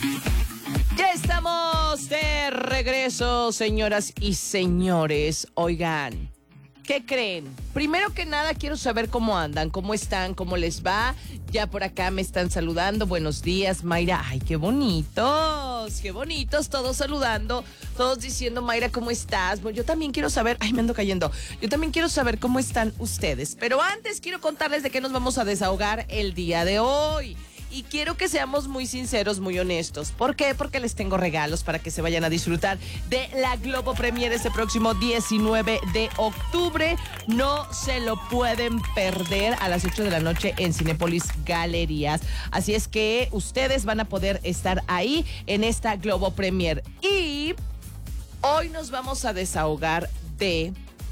Ya estamos de regreso, señoras y señores. Oigan, ¿qué creen? Primero que nada quiero saber cómo andan, cómo están, cómo les va. Ya por acá me están saludando. Buenos días, Mayra. Ay, qué bonitos todos saludando, todos diciendo, Mayra, ¿cómo estás? Bueno, yo también quiero saber, ay, me ando cayendo. Yo también quiero saber cómo están ustedes. Pero antes quiero contarles de qué nos vamos a desahogar el día de hoy. Y quiero que seamos muy sinceros, muy honestos. ¿Por qué? Porque les tengo regalos para que se vayan a disfrutar de la Globo Premier este próximo 19 de octubre. No se lo pueden perder a las 8 de la noche en Cinépolis Galerías. Así es que ustedes van a poder estar ahí en esta Globo Premier. Y hoy nos vamos a desahogar de...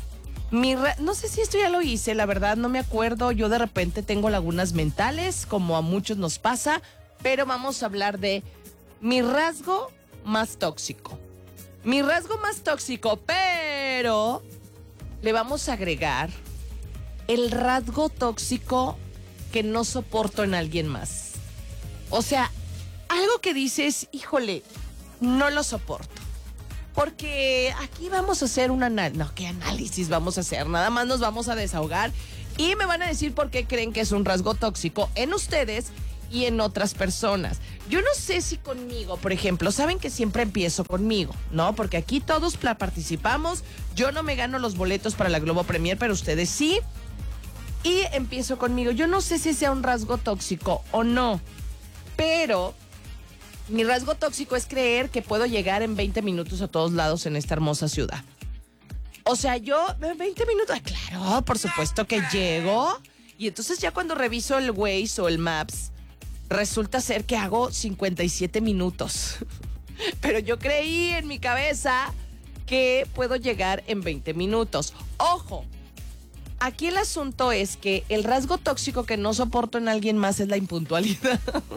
no sé si esto ya lo hice, la verdad no me acuerdo. Yo de repente tengo lagunas mentales, como a muchos nos pasa, pero vamos a hablar de mi rasgo más tóxico. Mi rasgo más tóxico, pero le vamos a agregar el rasgo tóxico que no soporto en alguien más. O sea, algo que dices, híjole, no lo soporto. Porque aquí vamos a hacer un análisis. No, ¿qué análisis vamos a hacer? Nada más nos vamos a desahogar y me van a decir por qué creen que es un rasgo tóxico en ustedes y en otras personas. Yo no sé si conmigo, por ejemplo, saben que siempre empiezo conmigo, ¿no? Porque aquí todos participamos. Yo no me gano los boletos para la Globo Premier, pero ustedes sí. Y empiezo conmigo. Yo no sé si sea un rasgo tóxico o no, pero... mi rasgo tóxico es creer que puedo llegar en 20 minutos a todos lados en esta hermosa ciudad. O sea, yo, 20 minutos, claro, por supuesto que llego. Y entonces ya cuando reviso el Waze o el Maps, resulta ser que hago 57 minutos. Pero yo creí en mi cabeza que puedo llegar en 20 minutos. ¡Ojo! Aquí el asunto es que el rasgo tóxico que no soporto en alguien más es la impuntualidad.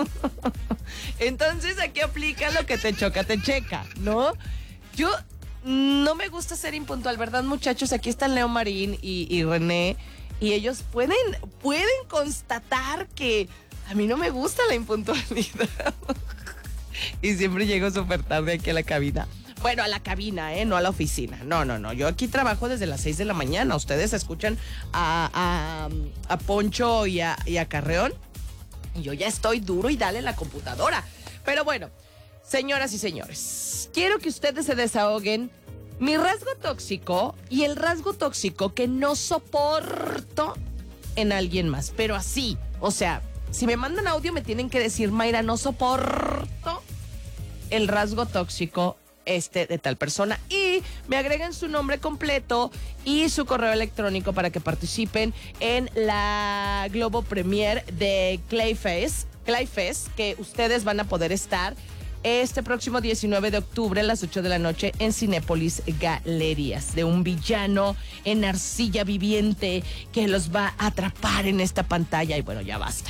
Entonces aquí aplica lo que te choca, te checa, ¿no? Yo no me gusta ser impuntual, ¿verdad, muchachos? Aquí están Leo Marín y René, y ellos pueden constatar que a mí no me gusta la impuntualidad. Y siempre llego súper tarde aquí a la cabina. Bueno, a la cabina, no a la oficina. No. Yo aquí trabajo desde las 6 de la mañana. Ustedes escuchan a Poncho y a Carreón. Y yo ya estoy duro y dale la computadora. Pero bueno, señoras y señores, quiero que ustedes se desahoguen mi rasgo tóxico y el rasgo tóxico que no soporto en alguien más. Pero así, o sea, si me mandan audio me tienen que decir, Mayra, no soporto el rasgo tóxico de tal persona, y me agregan su nombre completo y su correo electrónico para que participen en la Globo Premier de Clayface, que ustedes van a poder estar este próximo 19 de octubre a las 8 de la noche en Cinépolis Galerías, de un villano en arcilla viviente que los va a atrapar en esta pantalla. Y bueno, ya basta,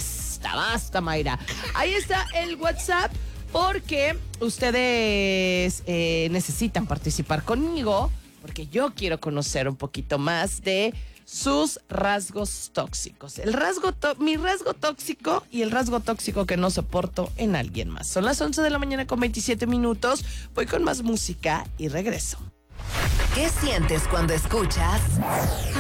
Mayra. Ahí está el WhatsApp, porque ustedes necesitan participar conmigo, porque yo quiero conocer un poquito más de sus rasgos tóxicos. Mi rasgo tóxico y el rasgo tóxico que no soporto en alguien más. Son las 11 de la mañana con 27 minutos. Voy con más música y regreso. ¿Qué sientes cuando escuchas